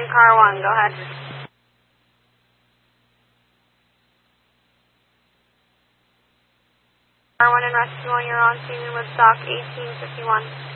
car 1, go ahead. Car 1 and rescue 1, you're on scene in Woodstock, 1851.